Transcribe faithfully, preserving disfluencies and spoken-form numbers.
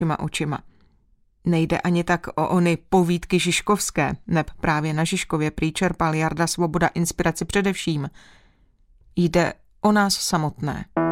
těma očima. Nejde ani tak o ony povídky Žižkovské, neb právě na Žižkově prý čerpal Jarda Svoboda inspiraci především. Jde o nás samotné.